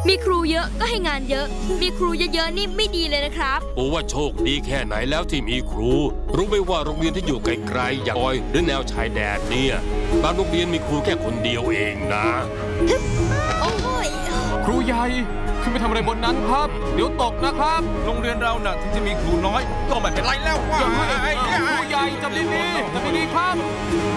มีครูเยอะก็ให้งานเยอะมีครูเยอะๆนี่ไม่ดีเลยนะครับปูว่าโชคดีแค่ไหนแล้วที่มีครูรู้ไหมว่าโรงเรียนที่อยู่ไกลๆอย่างออยหรือแนวชายแดนเนี่ยบางโรงเรียนมีครูแค่คนเดียวเองนะโอ้ยครูใหญ่ขึ้นไปทำอะไรบนนั้นครับเดี๋ยวตกนะครับโรงเรียนเราน่ะถึงจะมีครูน้อยก็ไม่เป็นไรแล้วว่าครูใหญ่จับดีๆครับ